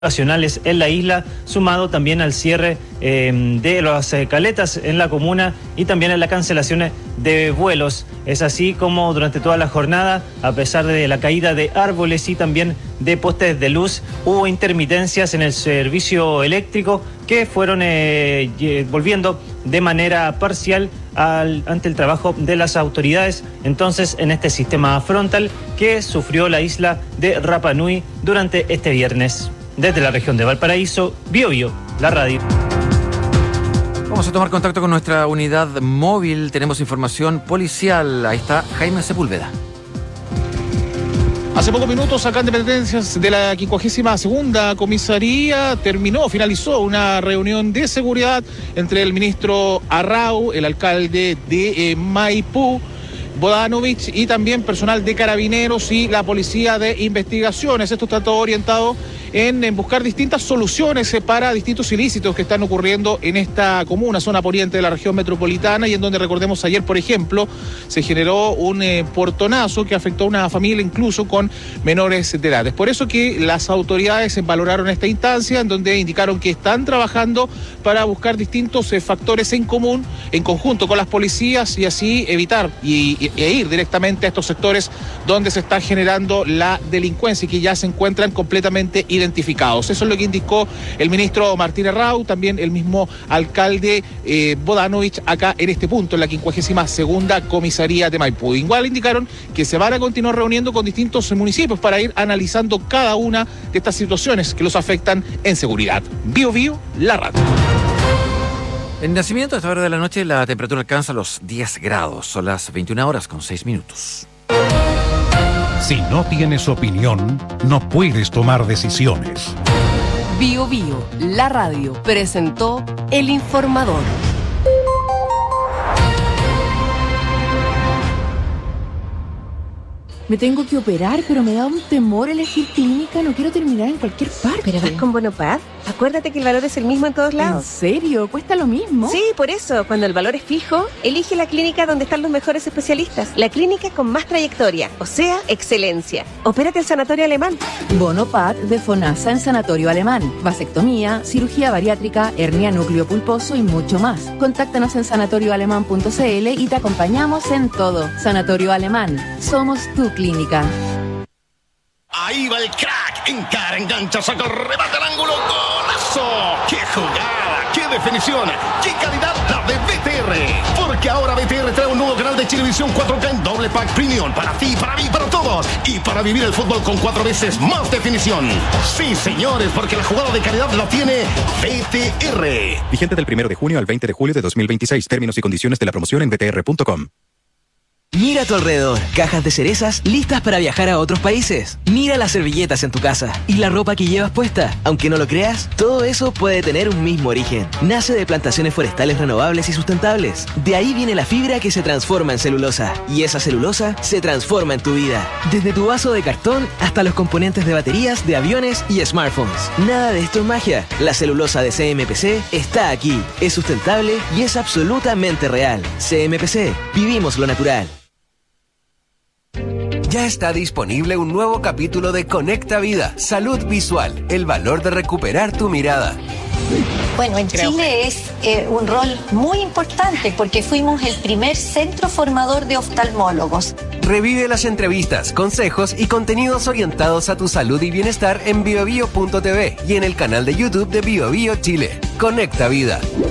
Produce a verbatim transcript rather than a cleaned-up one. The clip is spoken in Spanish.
nacionales en la isla, sumado también al cierre eh, de las eh, caletas en la comuna y también a las cancelaciones de vuelos. Es así como durante toda la jornada, a pesar de la caída de árboles y también de postes de luz, hubo intermitencias en el servicio eléctrico que fueron eh, volviendo de manera parcial al, ante el trabajo de las autoridades entonces en este sistema frontal que sufrió la isla de Rapa Nui durante este viernes. Desde la región de Valparaíso, Bio Bio, la radio. Vamos a tomar contacto con nuestra unidad móvil. Tenemos información policial. Ahí está Jaime Sepúlveda. Hace pocos minutos, acá en Dependencias de la quincuagésima segunda comisaría, terminó, finalizó una reunión de seguridad entre el ministro Arrau, el alcalde de eh, Maipú, Bodanovich, y también personal de Carabineros y la Policía de Investigaciones. Esto está todo orientado en, en buscar distintas soluciones eh, para distintos ilícitos que están ocurriendo en esta comuna, zona poniente de la región metropolitana, y en donde, recordemos, ayer, por ejemplo, se generó un eh, portonazo que afectó a una familia incluso con menores de edad. Es por eso que las autoridades eh, valoraron esta instancia, en donde indicaron que están trabajando para buscar distintos eh, factores en común, en conjunto con las policías, y así evitar y, y, e ir directamente a estos sectores donde se está generando la delincuencia y que ya se encuentran completamente identificados. identificados. Eso es lo que indicó el ministro Martín Arrau, también el mismo alcalde eh, Bodanovich, acá en este punto, en la quincuagésima segunda comisaría de Maipú. Igual indicaron que se van a continuar reuniendo con distintos municipios para ir analizando cada una de estas situaciones que los afectan en seguridad. Bio Bio, la radio. En Nacimiento, a esta hora de la noche, la temperatura alcanza los diez grados. Son las veintiuna horas con seis minutos. Si no tienes opinión, no puedes tomar decisiones. Bio Bio, la radio, presentó El Informador. Me tengo que operar, pero me da un temor elegir clínica. No quiero terminar en cualquier parte. ¿Pero vas con Bonopad? Acuérdate que el valor es el mismo en todos lados. ¿En serio? ¿Cuesta lo mismo? Sí, por eso. Cuando el valor es fijo, elige la clínica donde están los mejores especialistas. La clínica con más trayectoria, o sea, excelencia. Opérate en Sanatorio Alemán. Bonopad de FONASA en Sanatorio Alemán. Vasectomía, cirugía bariátrica, hernia núcleo pulposo y mucho más. Contáctanos en sanatorio alemán punto c l y te acompañamos en todo. Sanatorio Alemán. Somos tu clínica. Ahí va el crack, encara, engancha, saca, remata al ángulo, ¡golazo! ¡Qué jugada! ¡Qué definición! ¡Qué calidad la de B T R! Porque ahora B T R trae un nuevo canal de Chilevisión cuatro K en doble pack premium para ti, para mí, para todos, y para vivir el fútbol con cuatro veces más definición. Sí, señores, porque la jugada de calidad la tiene B T R. Vigente del primero de junio al veinte de julio de dos mil veintiséis. Términos y condiciones de la promoción en b t r punto com. Mira a tu alrededor, cajas de cerezas listas para viajar a otros países. Mira las servilletas en tu casa y la ropa que llevas puesta. Aunque no lo creas, todo eso puede tener un mismo origen. Nace de plantaciones forestales renovables y sustentables. De ahí viene la fibra que se transforma en celulosa. Y esa celulosa se transforma en tu vida. Desde tu vaso de cartón hasta los componentes de baterías, de aviones y smartphones. Nada de esto es magia. La celulosa de C M P C está aquí. Es sustentable y es absolutamente real. C M P C. Vivimos lo natural. Ya está disponible un nuevo capítulo de Conecta Vida, Salud Visual, el valor de recuperar tu mirada. Bueno, en Creo Chile que... es eh, un rol muy importante porque fuimos el primer centro formador de oftalmólogos. Revive las entrevistas, consejos y contenidos orientados a tu salud y bienestar en biobio punto t v y en el canal de YouTube de Bio Bio Chile. Conecta Vida.